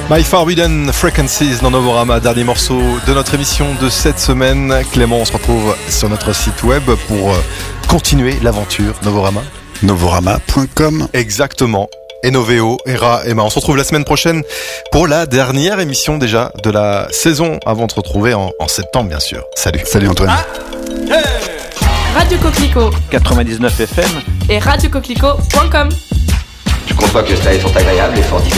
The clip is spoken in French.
My Forbidden Frequencies dans Novorama, dernier morceau de notre émission de cette semaine. Clément, on se retrouve sur notre site web pour continuer l'aventure Novorama. Novorama.com. Exactement. Enovéo, Hera, Emma. On se retrouve la semaine prochaine pour la dernière émission déjà de la saison avant de se retrouver en septembre, bien sûr. Salut. Salut Antoine. Radio Coquelicot 99 FM et radiocoquelicot.com. Je crois pas que les stages sont agréables et fort divertissants.